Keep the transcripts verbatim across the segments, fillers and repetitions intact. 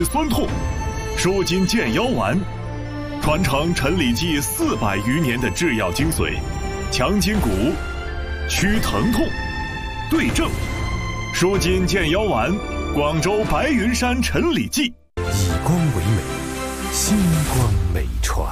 酸痛，舒筋健腰丸，传承陈李济四百余年的制药精髓，强筋骨，祛疼痛，对症，舒筋健腰丸，广州白云山陈李济。 以光为美，星光美传。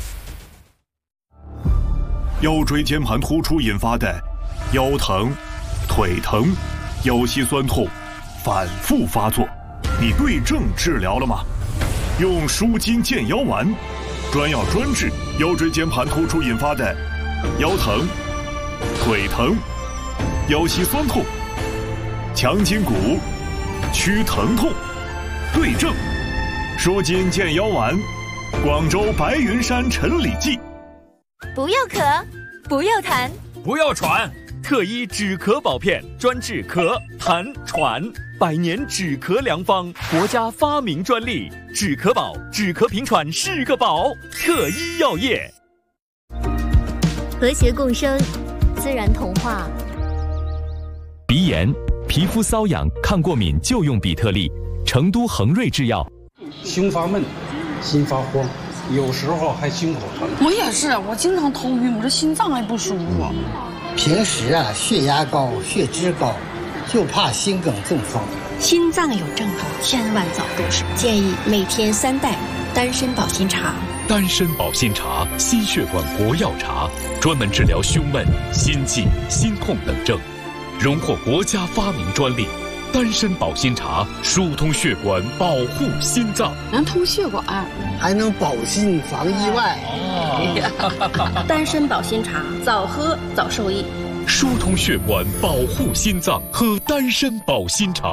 腰椎间盘突出引发的腰疼、腿疼、腰膝酸痛反复发作，你对症治疗了吗？用舒筋健腰丸，专药专治腰椎间盘突出引发的腰疼、腿疼、腰膝酸痛，强筋骨，祛疼痛，对症，舒筋健腰丸，广州白云山陈李济。 不要咳，不要痰， 不要喘，特医止咳保片，专治咳、痰、喘，百年止咳良方，国家发明专利，止咳宝，止咳平喘是个宝，特医药业。 和谐共生，自然童话。 鼻炎、皮肤瘙痒、抗过敏就用比特利，成都恒瑞制药。 胸发闷，心发慌，有时候还心口疼。 我也是，我经常头晕，我这心脏还不舒服。 平时啊，血压高、血脂高，就怕心梗中风。 心脏有症状，千万早重视。建议每天三袋丹参保心茶。 丹参保心茶，心血管国药茶，专门治疗胸闷、心悸、心痛等症，荣获国家发明专利。丹参保心茶疏通血管，保护心脏， 能通血管， 还能保心防意外。 哦、丹参保心茶，早喝早受益。 疏通血管，保护心脏，喝丹参保心茶。